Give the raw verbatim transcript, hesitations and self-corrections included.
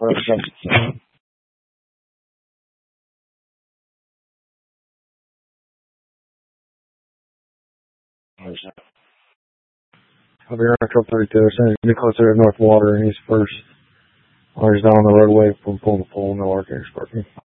I'll be around twelve thirty-two. As soon as you get closer to North Water and he's first, or he's down on the roadway from pole to pole, no arcade parking.